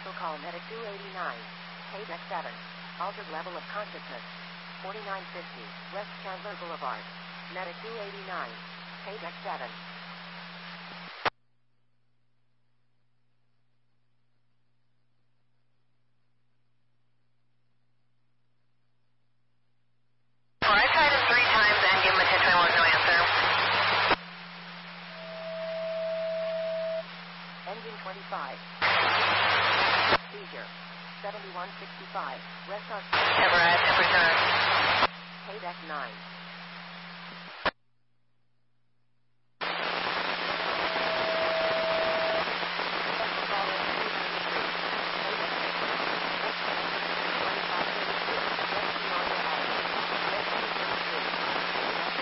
Vehicle call Medic 289. Paydeck 7. Altered level of consciousness. 4950 West Chandler Boulevard. Medic 289. Paydeck 7. I tried him 3 times and gave him attention. There was no answer. Engine 25. Seizure. 7165 West Arch. Everett, Everett. Paydeck 9.